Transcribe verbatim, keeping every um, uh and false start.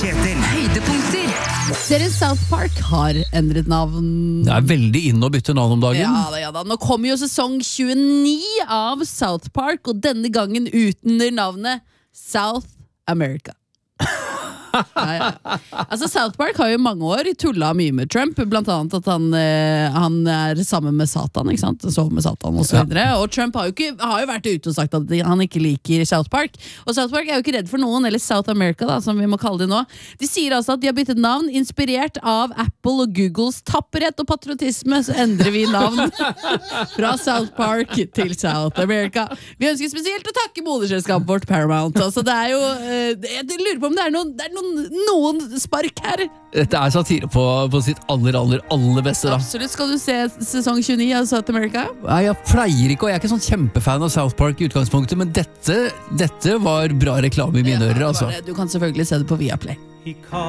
Kjetil. Høydepunkter. Serien South Park har endret navn. Det er veldig inn å bytte navn om dagen. Ja da, ja da. Nå kommer jo sesong tjueni av South Park, og denne gangen uten navnet South America. Ja, ja. Altså South Park har jo i mange år tullet mye med Trump, blant annet at han, eh, han er sammen med Satan, ikke sant? Sover med Satan og så videre. Og Trump har jo, ikke, har jo vært ute og sagt at han ikke liker South Park. Og South Park er jo ikke redd for noen, eller South America da, som vi må kalle det nå. De sier altså at de har byttet navn, inspirert av Apple og Googles tapperhet og patriotisme, så endrer vi navn fra South Park til South America. Vi ønsker spesielt å takke moderselskapet vårt Paramount. Altså det er jo, eh, jeg lurer på om det er noen, det er noen noen spark her. Dette er satire på, på sitt aller, aller, aller beste da. Absolutt. Skal du se sesong tjueni av South America? Nei, jeg pleier ikke, og jeg er ikke sånn kjempefan av South Park i utgangspunktet, men dette, dette var bra reklame i mine Ja, ører, altså. bare- Du kan selvfølgelig se det på Viaplay. He called